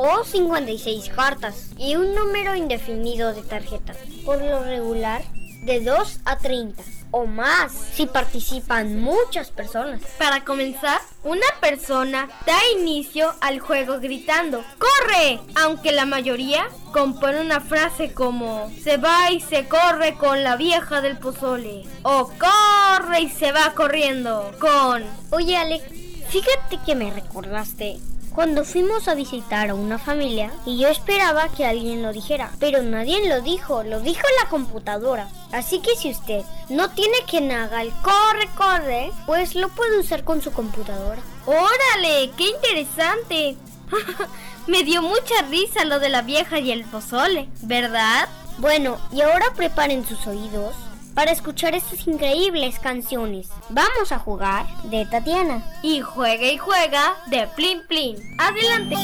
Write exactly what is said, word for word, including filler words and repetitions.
o cincuenta y seis cartas y un número indefinido de tarjetas, por lo regular de dos a treinta o más si participan muchas personas. Para comenzar, una persona da inicio al juego gritando ¡corre!, aunque la mayoría compone una frase como se va y se corre con la vieja del pozole, o corre y se va corriendo con... Oye, Alex, fíjate que me recordaste cuando fuimos a visitar a una familia y yo esperaba que alguien lo dijera, pero nadie lo dijo, lo dijo la computadora. Así que si usted no tiene quien haga el corre, corre, pues lo puede usar con su computadora. ¡Órale! ¡Qué interesante! Me dio mucha risa lo de la vieja y el pozole, ¿verdad? Bueno, y ahora preparen sus oídos para escuchar estas increíbles canciones. Vamos a jugar de Tatiana. Y juega y juega de Plin Plin. ¡Adelante!